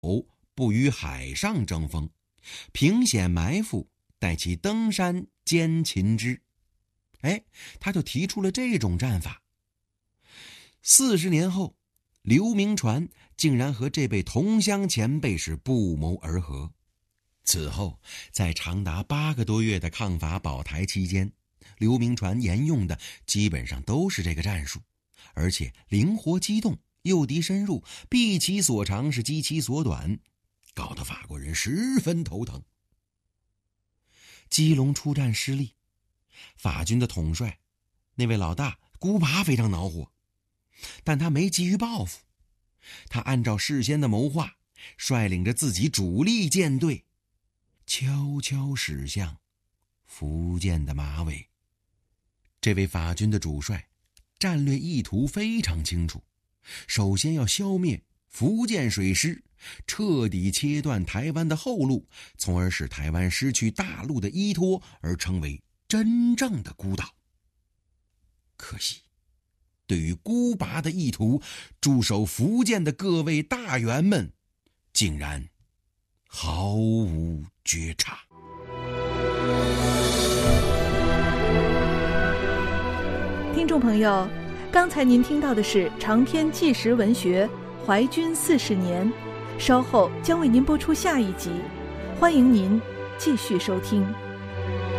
不与海上争锋，凭险埋伏，待其登山歼秦之。他就提出了这种战法。40年后，刘铭传竟然和这位同乡前辈是不谋而合。此后，在长达8个多月的抗伐保台期间，刘铭传沿用的基本上都是这个战术，而且灵活机动，诱敌深入，避其所长，是击其所短，搞得法国人十分头疼。基隆出战失利，法军的统帅那位老大孤拔非常恼火，但他没急于报复，他按照事先的谋划，率领着自己主力舰队悄悄驶向福建的马尾。这位法军的主帅战略意图非常清楚，首先要消灭福建水师，彻底切断台湾的后路，从而使台湾失去大陆的依托，而成为真正的孤岛。可惜，对于孤拔的意图，驻守福建的各位大员们竟然毫无觉察。 听众朋友，刚才您听到的是长篇纪实文学《淮军40年》，稍后将为您播出下一集，欢迎您继续收听。